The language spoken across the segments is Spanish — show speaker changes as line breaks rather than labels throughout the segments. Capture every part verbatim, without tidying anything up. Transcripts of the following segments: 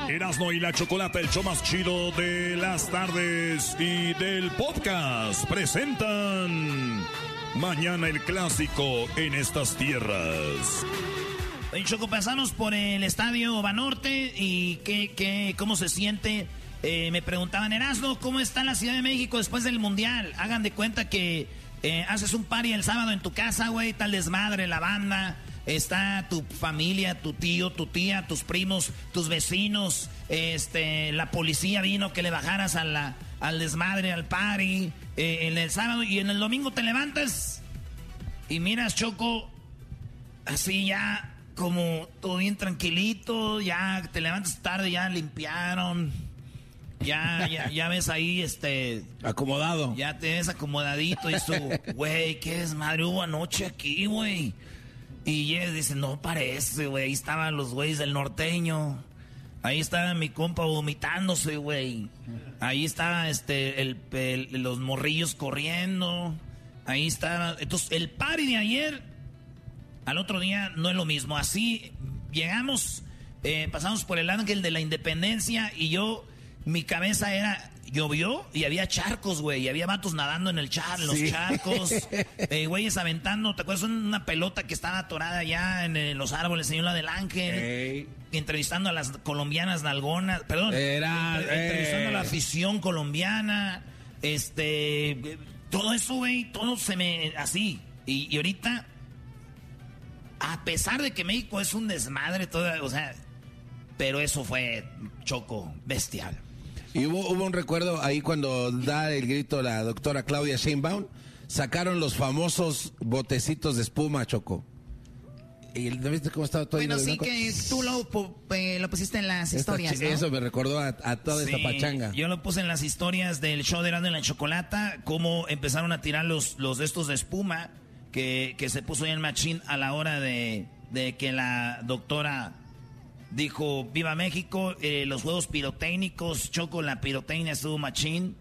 Erasmo y la Chocolata, el show más chido de las tardes y del podcast, presentan Mañana el Clásico en estas tierras.
Oye, Choco, pasamos por el estadio Banorte y qué, qué, cómo se siente. Eh, me preguntaban, Erasmo, ¿cómo está la Ciudad de México después del Mundial? Hagan de cuenta que eh, haces un party el sábado en tu casa, güey, tal desmadre, la banda. Está tu familia, tu tío, tu tía, tus primos, tus vecinos. Este, la policía vino que le bajaras a la, al desmadre, al party. Eh, en el sábado y en el domingo te levantas y miras, Choco, así ya como todo bien tranquilito. Ya te levantas tarde, ya limpiaron. Ya, ya, ya ves ahí, este...
acomodado.
Ya te ves acomodadito y eso, güey, qué desmadre hubo anoche aquí, güey. Y llegas y dices, no parece, güey. Ahí estaban los güeyes del norteño. Ahí estaba mi compa vomitándose, güey. Ahí estaba este, el, el, los morrillos corriendo. Ahí estaba. Entonces, el party de ayer, al otro día, no es lo mismo. Así llegamos, eh, pasamos por el Ángel de la Independencia y yo, mi cabeza era... Llovió y había charcos, güey. Y había vatos nadando en el char, en los sí. charcos. Eh, güeyes aventando. ¿Te acuerdas? Una pelota que estaba atorada allá en eh, los árboles, señor, la del Ángel. Hey. Entrevistando a las colombianas nalgonas. Perdón. Era, entre, entrevistando eh. a la afición colombiana. Este. Todo eso, güey. Todo se me. Así. Y, y ahorita. A pesar de que México es un desmadre, toda, o sea. Pero eso fue, Choco, bestial.
Y hubo, hubo un recuerdo ahí cuando da el grito la doctora Claudia Sheinbaum, sacaron los famosos botecitos de espuma, Choco. ¿Y viste cómo estaba todo?
Bueno, sí, que tú lo, eh, lo pusiste en las historias,
esta,
¿no?
Eso me recordó a, a toda sí, esta pachanga.
Yo lo puse en las historias del show de Erasmo y la Chocolata, cómo empezaron a tirar los, los de estos de espuma que, que se puso ahí en machín a la hora de, de que la doctora... dijo, viva México, eh, los juegos pirotécnicos, Choco, la pirotecnia estuvo machín,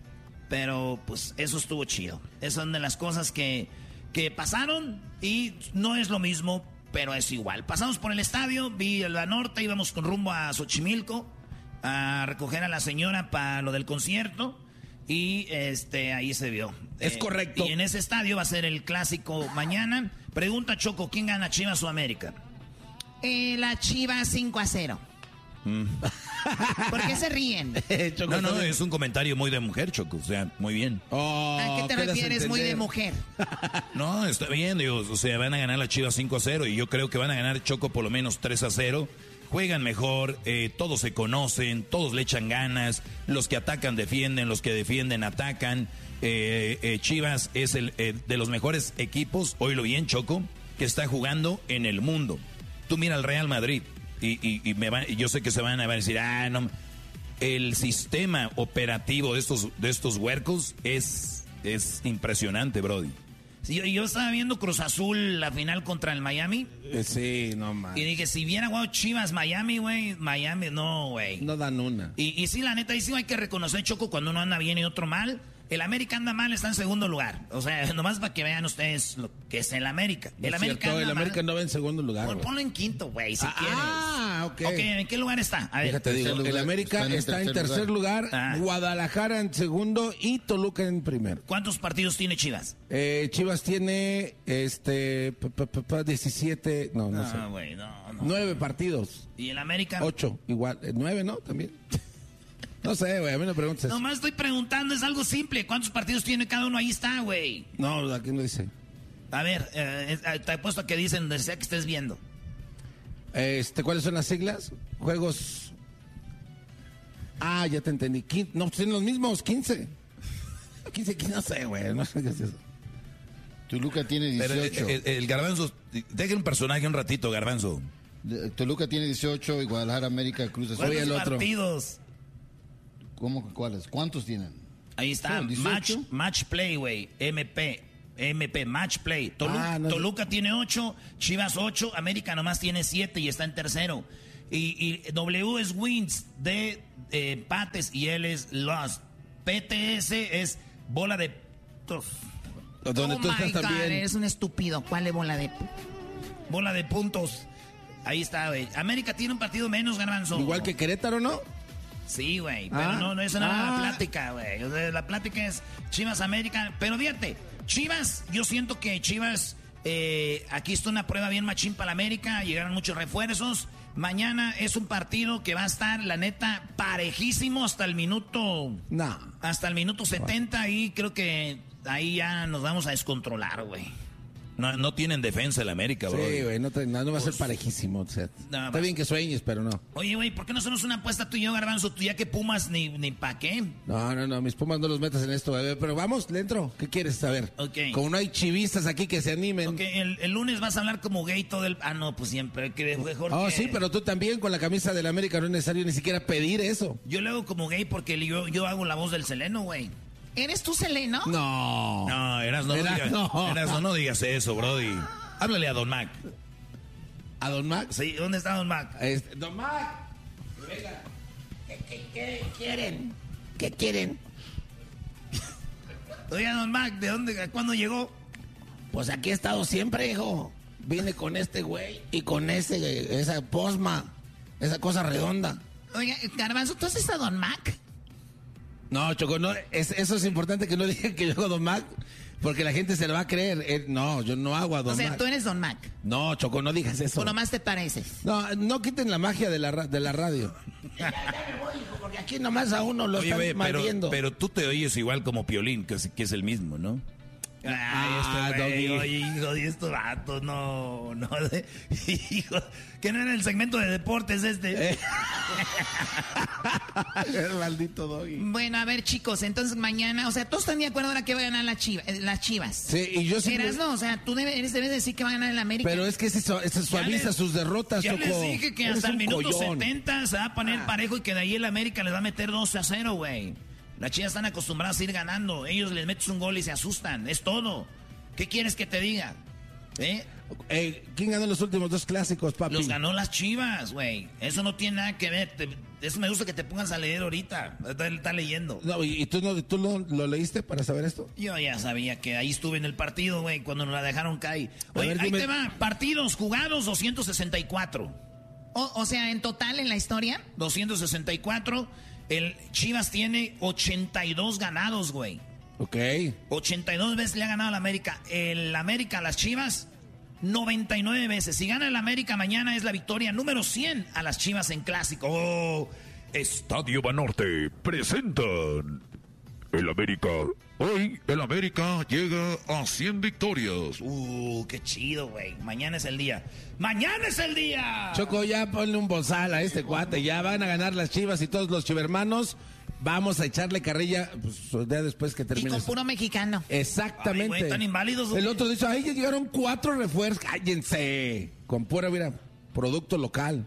pero pues eso estuvo chido. Esas son de las cosas que, que pasaron y no es lo mismo, pero es igual. Pasamos por el estadio, vi el Banorte, íbamos con rumbo a Xochimilco a recoger a la señora para lo del concierto y este ahí se vio.
Es
eh,
correcto.
Y en ese estadio va a ser el clásico mañana. Pregunta, Choco, ¿quién gana, Chivas o América? Eh, la Chivas cinco a cero. Mm. ¿Por qué se ríen?
No, no, es un comentario muy de mujer, Choco. O sea, muy bien.
Oh, ¿a qué te refieres muy de mujer?
No, está bien, digo, o sea, van a ganar la Chivas cinco a cero y yo creo que van a ganar, Choco, por lo menos tres a cero. Juegan mejor, eh, todos se conocen, todos le echan ganas. Los que atacan defienden, los que defienden atacan. Eh, eh, Chivas es el eh, de los mejores equipos, oílo bien, Choco, que está jugando en el mundo. Tú mira al Real Madrid y, y, y, me van, y yo sé que se van a decir, ah, no. El sistema operativo de estos, de estos huercos es, es impresionante, Brody.
Sí, yo, yo estaba viendo Cruz Azul, la final contra el Miami.
Eh, sí, no más.
Y dije, si viera, wow, Chivas, Miami, güey, Miami, no, güey.
No dan una.
Y, y sí, la neta, y sí hay que reconocer, Choco, cuando uno anda bien y otro mal. El América anda mal, está en segundo lugar. O sea, nomás para que vean ustedes lo que es el América. El
no
América
cierto,
anda
el América
mal.
no va en segundo lugar.
Pon, ponlo en quinto, güey, si
ah,
quieres.
Ah, ok.
Ok, ¿en qué lugar está? A ver.
Fíjate, digo,
lugar,
el América está en, está en tercer lugar, lugar ah. Guadalajara en segundo y Toluca en primero.
¿Cuántos partidos tiene Chivas?
Eh, Chivas tiene este p -p -p diecisiete, no, no, no sé.
Wey, no, no.
Nueve partidos.
¿Y el América?
Ocho, igual, eh, nueve, ¿no? También. No sé, güey, a mí no preguntes.
Nomás estoy preguntando, es algo simple. ¿Cuántos partidos tiene cada uno? Ahí está, güey.
No, aquí no dice.
A ver, eh, te apuesto a que dicen donde sea que estés viendo.
Este, ¿cuáles son las siglas? Juegos... Ah, ya te entendí. Quin... No, tienen los mismos, quince. quince, quince, no sé, güey, no sé qué es eso.
Toluca tiene dieciocho.
Pero el, el, el Garbanzo, deje un personaje un ratito, Garbanzo.
Toluca tiene dieciocho y Guadalajara, América, Cruz Azul.
¿Cuántos el otro? partidos?
¿Cómo que cuáles? ¿Cuántos tienen?
Ahí está, match, match Play, güey, M P, M P, Match Play. Tolu ah, no Toluca es... tiene ocho, Chivas ocho, América nomás tiene siete y está en tercero. Y, y W es wins, D eh, empates y L es lost. P T S es bola de...
Donde
oh
tú estás
God,
también.
Eres un estúpido. ¿Cuál es bola de...? Bola de puntos. Ahí está, güey. América tiene un partido menos, Garbanzo.
Igual que Querétaro, ¿no?
Sí, güey, pero
Ah,
no, no es nada
ah.
la plática, güey. O sea, la plática es Chivas América. Pero fíjate, Chivas, yo siento que Chivas, eh, aquí está una prueba bien machín para la América. Llegaron muchos refuerzos. Mañana es un partido que va a estar, la neta, parejísimo hasta el minuto.
No.
Hasta el minuto setenta. Y creo que ahí ya nos vamos a descontrolar, güey.
No, no tienen defensa el América, bro.
Sí, güey, no, te- no, no va a ser parejísimo. O sea,
No,
está
vas-
bien que sueñes, pero no.
Oye, güey, ¿por qué no hacemos una apuesta tú y yo, Garbanzo? Tú ya que Pumas ni, ni pa' qué.
No, no, no, mis Pumas no los metas en esto, bebé. Pero vamos, le entro. ¿Qué quieres saber?
Ok.
Como no hay chivistas aquí que se animen.
Ok, el, el lunes vas a hablar como gay todo el... Ah, no, pues siempre, que mejor
Oh,
que...
sí, pero tú también con la camisa del América no es necesario ni siquiera pedir eso.
Yo le hago como gay porque yo, yo hago la voz del Seleno, güey. ¿Eres tú, Seleno?
No.
No, Eras, no,
Eras-
digas,
no.
Eras, no digas eso, brody. Háblale a Don Mac.
¿A Don Max?
Sí, ¿dónde está Don Mac?
Este, Don Mac. Venga. ¿Qué, qué, qué quieren? ¿Qué quieren?
Oiga, Don Mac, ¿de dónde, a cuándo llegó?
Pues aquí he estado siempre, hijo. Vine con este güey y con ese, esa posma, esa cosa redonda.
Oiga, Garbanzo, ¿tú haces a Don Mac?
No, Choco, no, es, eso es importante que no digan que yo hago Don Mac, porque la gente se lo va a creer. Eh, no, yo no hago a Don
O sea,
Mac.
tú eres Don Mac.
No, Choco, no digas eso.
¿O nomás te pareces?
No, no quiten la magia de la, ra- de la radio. ya, ya me voy, hijo, porque aquí nomás a uno lo
Oye,
están
güey, pero,
malviendo.
pero tú te oyes igual como Piolín, que es, que es el mismo, ¿no?
Ay,
Ah,
este güey,
Doggy.
oye, hijo de estos vatos, no, no, hijo, que no era el segmento de deportes este.
Eh. El maldito Doggy.
Bueno, a ver, chicos, entonces mañana, o sea, todos están de acuerdo ahora que va a ganar la chiva, eh, las Chivas.
Sí, y yo sí.
Eras, no, o sea, tú debes, eres- debes decir que va a ganar el América.
Pero es que se, su- se suaviza
les-
sus derrotas,
Ya
Choco.
les dije que
Eres
hasta el
un
minuto
collón.
setenta se va a poner
Ah.
parejo y que de ahí el América les va a meter dos a cero, güey. Las Chivas están acostumbradas a ir ganando. Ellos les metes un gol y se asustan. Es todo. ¿Qué quieres que te diga? ¿Eh?
Eh, ¿Quién ganó los últimos dos clásicos, papi?
Los ganó las Chivas, güey. Eso no tiene nada que ver. Te- eso me gusta que te pongas a leer ahorita. Está, está leyendo.
No, ¿y y tú, no, tú lo, lo leíste para saber esto?
Yo ya sabía que ahí estuve en el partido, güey, cuando nos la dejaron caer.
A
Oye,
ver,
ahí
dime-
te va. Partidos jugados, doscientos sesenta y cuatro.
o, o sea, en total en la historia.
doscientos sesenta y cuatro. El Chivas tiene ochenta y dos ganados, güey.
Ok.
ochenta y dos veces le ha ganado a la América. El América a las Chivas, noventa y nueve veces. Si gana el América mañana es la victoria número cien a las Chivas en clásico. Oh,
Estadio Banorte presentan el América. Hoy el América llega a cien victorias.
uh, qué chido, güey. Mañana es el día. ¡Mañana es el día!
Choco, ya ponle un bozal a este cuate. Ya van a ganar las Chivas y todos los chivermanos. Vamos a echarle carrilla pues, ya después que
Y
termine.
con puro mexicano.
Exactamente.
Ay, güey, ¿están inválidos o
El
qué?
otro dice, ahí ya llegaron cuatro refuerzos. Cállense. Con pura, mira, producto local.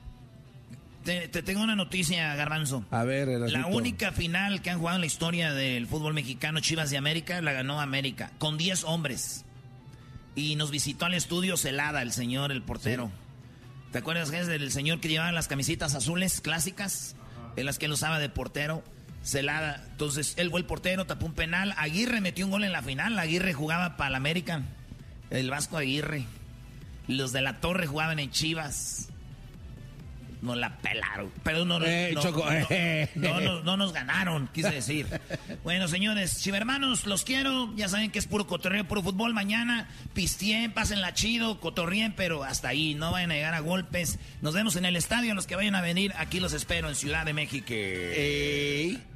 Te, te tengo una noticia, Garbanzo.
A ver,
La
Erasmito.
única final que han jugado en la historia del fútbol mexicano, Chivas de América, la ganó América, con diez hombres. Y nos visitó al estudio Celada, el señor, el portero. ¿Te acuerdas, Ges, del señor que llevaba las camisitas azules clásicas? En las que él usaba de portero. Celada. Entonces, él fue el portero, tapó un penal. Aguirre metió un gol en la final. Aguirre jugaba para el América. El Vasco Aguirre. Los de la Torre jugaban en Chivas. Nos la pelaron. Pero no,
Eh,
no,
Choco,
no,
eh.
no, no, no nos ganaron, quise decir. Bueno, señores, chivermanos, los quiero. Ya saben que es puro cotorreo, puro fútbol. Mañana pistien, pásenla chido, cotorrien, pero hasta ahí. No vayan a llegar a golpes. Nos vemos en el estadio. Los que vayan a venir, aquí los espero en Ciudad de México.
Ey.